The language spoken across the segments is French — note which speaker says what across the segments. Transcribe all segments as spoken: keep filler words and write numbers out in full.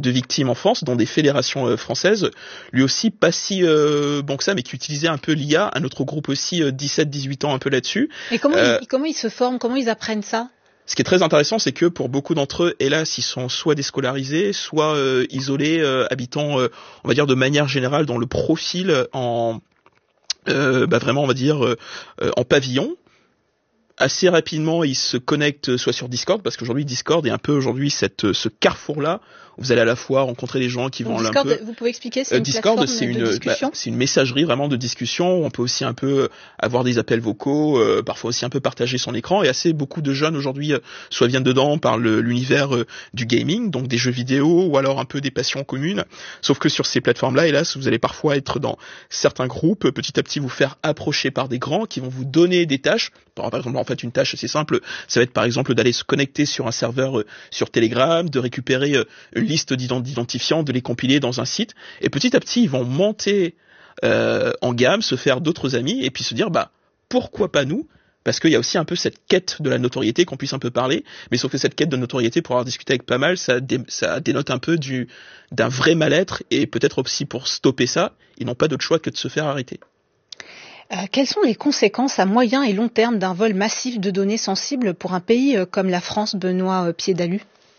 Speaker 1: de victimes en France, dans des fédérations euh, françaises, lui aussi pas si euh, bon que ça, mais qui utilisait un peu l'I A, un autre groupe aussi euh, dix-sept dix-huit ans un peu là-dessus.
Speaker 2: Et comment,
Speaker 1: euh,
Speaker 2: ils, comment ils se forment, comment ils apprennent ça?
Speaker 1: Ce qui est très intéressant, c'est que pour beaucoup d'entre eux, hélas, ils sont soit déscolarisés, soit euh, isolés, euh, habitant, euh, on va dire de manière générale, dans le profil en, euh, bah vraiment, on va dire, euh, en pavillon. Assez rapidement, ils se connectent soit sur Discord, parce qu'aujourd'hui Discord est un peu aujourd'hui cette ce carrefour-là où vous allez à la fois rencontrer les gens qui
Speaker 2: Donc
Speaker 1: vont
Speaker 2: Discord,
Speaker 1: un peu.
Speaker 2: vous pouvez expliquer, c'est
Speaker 1: Euh,
Speaker 2: une
Speaker 1: Discord,
Speaker 2: plateforme
Speaker 1: c'est
Speaker 2: de
Speaker 1: une,
Speaker 2: discussion.
Speaker 1: bah, c'est une messagerie vraiment de discussion. On peut aussi un peu avoir des appels vocaux, euh, parfois aussi un peu partager son écran. Et assez beaucoup de jeunes aujourd'hui, euh, soit viennent dedans par le, l'univers euh, du gaming, donc des jeux vidéo, ou alors un peu des passions communes. Sauf que sur ces plateformes-là, hélas, vous allez parfois être dans certains groupes, petit à petit vous faire approcher par des grands qui vont vous donner des tâches. Par exemple, en fait, une tâche assez simple, ça va être par exemple d'aller se connecter sur un serveur euh, sur Telegram, de récupérer euh, une liste d'identifiants, de les compiler dans un site, et petit à petit ils vont monter euh, en gamme, se faire d'autres amis, et puis se dire bah pourquoi pas nous, parce qu'il y a aussi un peu cette quête de la notoriété, qu'on puisse un peu parler, mais sauf que cette quête de notoriété, pour avoir discuté avec pas mal, ça, dé, ça dénote un peu du, d'un vrai mal-être, et peut-être aussi pour stopper ça, ils n'ont pas d'autre choix que de se faire arrêter.
Speaker 2: Euh, quelles sont les conséquences à moyen et long terme d'un vol massif de données sensibles pour un pays euh, comme la France, Benoît euh, Piédalu ?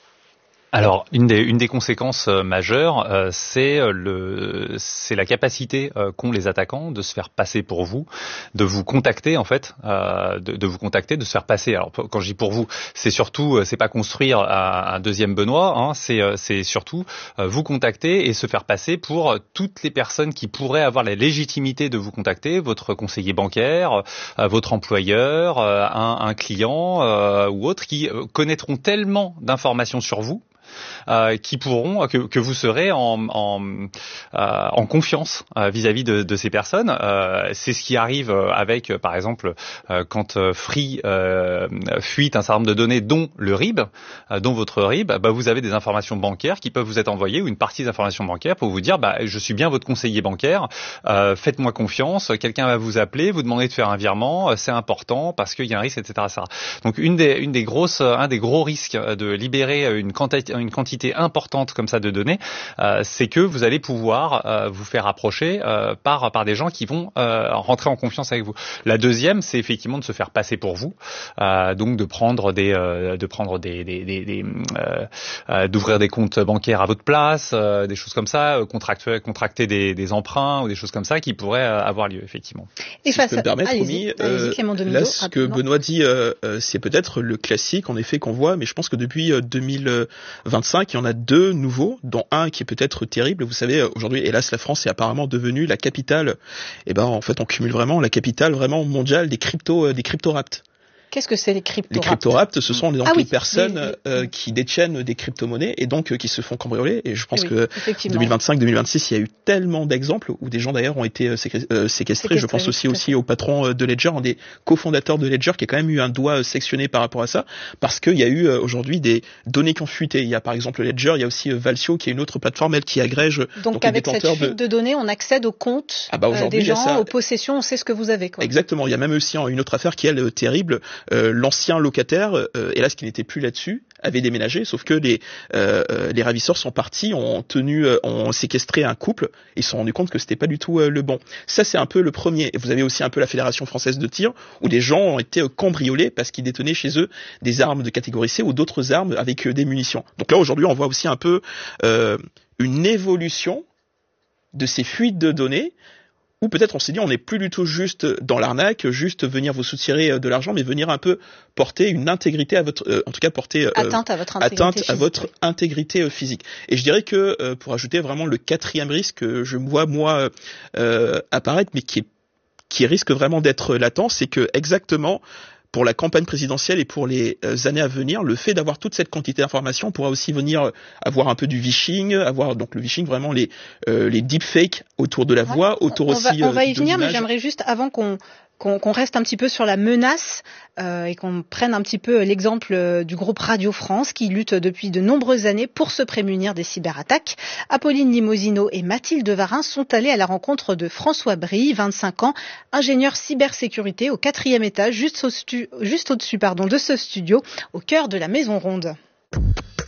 Speaker 3: Alors, une des, une des conséquences euh, majeures, euh, c'est, le, c'est la capacité euh, qu'ont les attaquants de se faire passer pour vous, de vous contacter en fait, euh, de, de vous contacter, de se faire passer. Alors, quand je dis pour vous, c'est surtout, c'est pas construire un, un deuxième Benoît, hein, c'est, c'est surtout euh, vous contacter et se faire passer pour toutes les personnes qui pourraient avoir la légitimité de vous contacter, votre conseiller bancaire, euh, votre employeur, euh, un, un client euh, ou autre, qui euh, connaîtront tellement d'informations sur vous. Euh, qui pourront que, que vous serez en, en, euh, en confiance euh, vis-à-vis de, de ces personnes. Euh, c'est ce qui arrive avec, euh, par exemple, euh, quand euh, Free euh, fuite un certain nombre de données, dont le R I B, euh, dont votre R I B. Bah, vous avez des informations bancaires qui peuvent vous être envoyées, ou une partie des informations bancaires, pour vous dire bah, je suis bien votre conseiller bancaire, euh, faites-moi confiance, quelqu'un va vous appeler, vous demander de faire un virement, c'est important parce qu'il y a un risque, et cetera et cetera. Donc une des, une des grosses, un des gros risques de libérer une quantité une quantité importante comme ça de données, euh, c'est que vous allez pouvoir euh, vous faire approcher euh, par par des gens qui vont euh, rentrer en confiance avec vous. La deuxième, c'est effectivement de se faire passer pour vous, euh, donc de prendre des euh, de prendre des des, des, des euh, euh, d'ouvrir des comptes bancaires à votre place, euh, des choses comme ça, euh, contracter contracter des, des emprunts ou des choses comme ça qui pourraient euh, avoir lieu effectivement.
Speaker 1: Et si je peux me permettre, Romy, euh, là ce que Benoît dit, euh, euh, c'est peut-être le classique en effet qu'on voit, mais je pense que depuis euh, deux mille vingt-cinq, il y en a deux nouveaux, dont un qui est peut-être terrible. Vous savez, aujourd'hui, hélas, la France est apparemment devenue la capitale. Et ben, en fait, on cumule vraiment la capitale vraiment mondiale des crypto, des cryptoraptes.
Speaker 2: Qu'est-ce que c'est les cryptoraptes ?
Speaker 1: Les cryptoraptes, ce sont donc
Speaker 2: ah, oui,
Speaker 1: les personnes
Speaker 2: oui, oui.
Speaker 1: Euh, qui détiennent des crypto-monnaies et donc euh, qui se font cambrioler. Et je pense
Speaker 2: oui,
Speaker 1: que deux mille vingt-cinq deux mille vingt-six, il y a eu tellement d'exemples où des gens d'ailleurs ont été euh, séquestrés. Euh, séquestrés. Je pense aussi aussi au patron de Ledger, un des cofondateurs de Ledger, qui a quand même eu un doigt sectionné par rapport à ça, parce qu'il y a eu euh, aujourd'hui des données qui ont fuité. Il y a par exemple Ledger, il y a aussi euh, Valsio, qui est une autre plateforme, elle, qui agrège.
Speaker 2: Donc, donc avec cette fuite de... de données, on accède aux comptes
Speaker 1: ah bah,
Speaker 2: euh, des gens, aux possessions, on sait ce que vous avez. Quoi.
Speaker 1: Exactement. Il y a même aussi une autre affaire qui est elle, terrible. Euh, l'ancien locataire, euh, hélas qui n'était plus là-dessus, avait déménagé, sauf que les euh, les ravisseurs sont partis, ont tenu, euh, ont séquestré un couple, et ils se sont rendus compte que c'était pas du tout euh, le bon. Ça c'est un peu le premier. Et vous avez aussi un peu la Fédération française de tir, où des gens ont été euh, cambriolés parce qu'ils détenaient chez eux des armes de catégorie C ou d'autres armes avec euh, des munitions. Donc là aujourd'hui on voit aussi un peu euh, une évolution de ces fuites de données. Ou peut-être on s'est dit on n'est plus du tout juste dans l'arnaque, juste venir vous soutirer de l'argent, mais venir un peu porter une intégrité à votre, euh, en tout cas porter euh,
Speaker 2: atteinte à votre intégrité
Speaker 1: atteinte
Speaker 2: physique.
Speaker 1: à votre intégrité euh, physique. Et je dirais que euh, pour ajouter vraiment le quatrième risque que je me vois moi euh, apparaître, mais qui est, qui risque vraiment d'être latent, c'est que exactement pour la campagne présidentielle et pour les années à venir, le fait d'avoir toute cette quantité d'informations pourra aussi venir avoir un peu du vishing, avoir donc le vishing vraiment les euh, les deepfakes autour de la voix,
Speaker 2: on,
Speaker 1: autour
Speaker 2: on
Speaker 1: aussi
Speaker 2: va, on va y
Speaker 1: de
Speaker 2: venir,
Speaker 1: l'image.
Speaker 2: Mais j'aimerais juste avant qu'on qu'on, qu'on reste un petit peu sur la menace euh, et qu'on prenne un petit peu l'exemple du groupe Radio France qui lutte depuis de nombreuses années pour se prémunir des cyberattaques. Apolline Limosino et Mathilde Varin sont allées à la rencontre de François Brie, vingt-cinq ans, ingénieur cybersécurité au quatrième étage, juste, au stu- juste au-dessus pardon, de ce studio, au cœur de la Maison Ronde.